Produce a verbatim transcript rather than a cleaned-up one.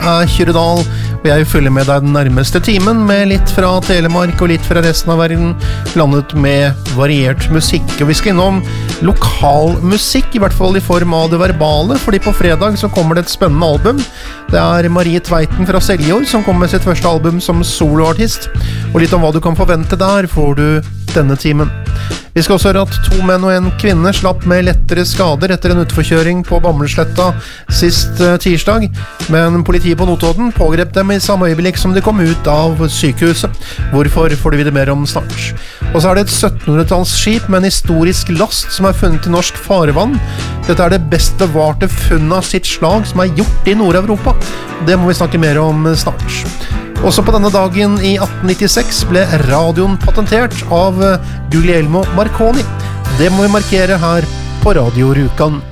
er Kyrre Dahl, og jeg følger med deg den nærmeste timen med litt fra Telemark og litt fra resten av verden, blandet med variert musikk. Og vi skal innom lokal musikk, i hvert fall i form av det verbale, fordi på fredag så kommer det et spennende album. Det er Marie Tveiten fra Seljord som kommer med sitt første album som soloartist, og litt om hva du kan forvente der får du denne timen. Vi skal også høre at to menn og en kvinne slapp med lettere skader etter en utforkjøring på Bammelsletta sist uh, tirsdag, men politiet på Notodden pågrep dem i samme øyeblikk som de kom ut av sykehuset. Hvorfor får du vite mer om snart. Og så er det et syttenhundretalsskip med en historisk last som er funnet i norsk farvann. Dette er det best bevarte funnet av sitt slag som er gjort i Nord-Europa. Det må vi snakke mer om snart. Også på denne dagen i atten nittiseks ble radioen patentert av Guglielmo Marconi. Det må vi markere her på Radio Rjukan.